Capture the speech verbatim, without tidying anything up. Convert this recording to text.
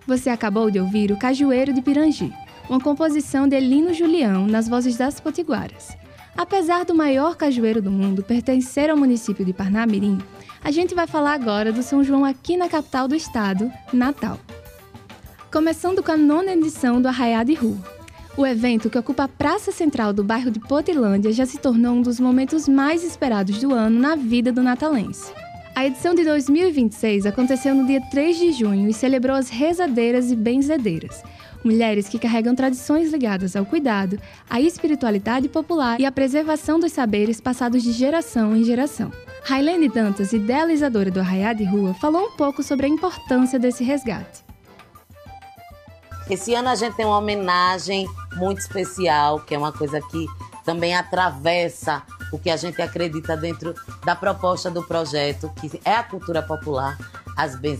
Você acabou de ouvir o Cajueiro de Pirangi, uma composição de Elino Julião nas vozes das Potiguaras. Apesar do maior cajueiro do mundo pertencer ao município de Parnamirim, a gente vai falar agora do São João aqui na capital do estado, Natal. Começando com a nona edição do Arraiá de Rua. O evento, que ocupa a praça central do bairro de Potilândia, já se tornou um dos momentos mais esperados do ano na vida do natalense. A edição de dois mil e vinte e seis aconteceu no dia três de junho e celebrou as rezadeiras e benzedeiras, mulheres que carregam tradições ligadas ao cuidado, à espiritualidade popular e à preservação dos saberes passados de geração em geração. Railene Dantas, idealizadora do Arraiá de Rua, falou um pouco sobre a importância desse resgate. Esse ano a gente tem uma homenagem muito especial, que é uma coisa que também atravessa o que a gente acredita dentro da proposta do projeto, que é a cultura popular, as